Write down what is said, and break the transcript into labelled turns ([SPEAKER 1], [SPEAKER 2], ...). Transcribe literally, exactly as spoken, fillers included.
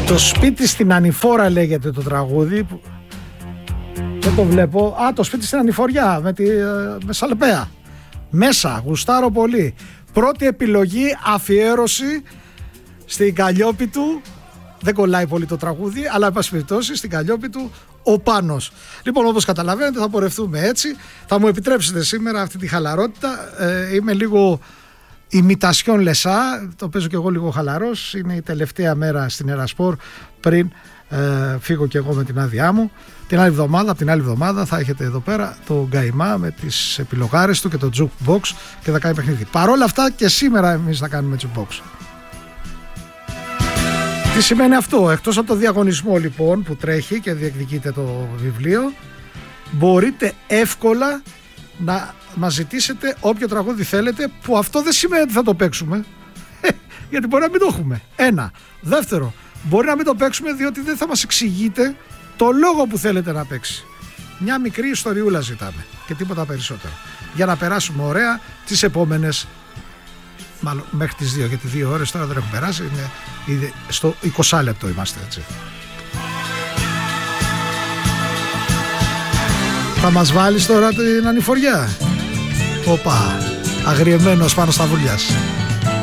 [SPEAKER 1] Το σπίτι στην Ανηφόρα λέγεται το τραγούδι που... Δεν το βλέπω. Α, το σπίτι στην Ανηφοριά με, τη, με Σαλπαία. Μέσα, γουστάρω πολύ. Πρώτη επιλογή, αφιέρωση στην Καλλιόπητου. Δεν κολλάει πολύ το τραγούδι, αλλά εν πάση περιπτώσει στην Καλλιόπητου ο Πάνος. Λοιπόν, όπως καταλαβαίνετε θα πορευτούμε έτσι. Θα μου επιτρέψετε σήμερα αυτή τη χαλαρότητα. ε, Είμαι λίγο ημιτασιόν λεσά. Το παίζω και εγώ λίγο χαλαρός. Είναι η τελευταία μέρα στην Ερασπορ πριν ε, φύγω και εγώ με την άδειά μου. Την άλλη εβδομάδα, από την άλλη εβδομάδα θα έχετε εδώ πέρα το Γκαϊμά με τις επιλογάρες του και το jukebox και θα κάνει παιχνίδι. Παρ' όλα αυτά και σήμερα εμείς θα κάνουμε jukebox. Τι σημαίνει αυτό? Εκτός από το διαγωνισμό λοιπόν που τρέχει και διεκδικείται το βιβλίο, μπορείτε εύκολα να μας ζητήσετε όποιο τραγούδι θέλετε, που αυτό δεν σημαίνει ότι θα το παίξουμε, γιατί μπορεί να μην το έχουμε. Ένα. Δεύτερο, μπορεί να μην το παίξουμε διότι δεν θα μας εξηγείτε το λόγο που θέλετε να παίξει. Μια μικρή ιστοριούλα ζητάμε και τίποτα περισσότερο, για να περάσουμε ωραία τις επόμενες, μάλλον μέχρι τις δύο, γιατί δύο ώρες τώρα δεν έχουν περάσει, είναι, είναι στο είκοσι λεπτό είμαστε, έτσι. Θα μας βάλεις τώρα την Ανηφοριά? Οπα, αγριεμένος πάνω στα βουλιάς.